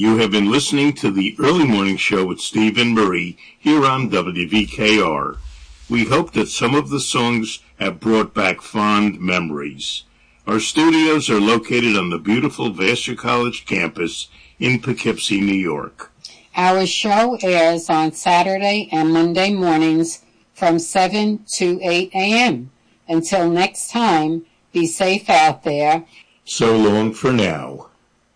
You have been listening to the Early Morning Show with Steve and Marie here on WVKR. We hope that some of the songs have brought back fond memories. Our studios are located on the beautiful Vassar College campus in Poughkeepsie, New York. Our show airs on Saturday and Monday mornings from 7 to 8 a.m. Until next time, be safe out there. So long for now.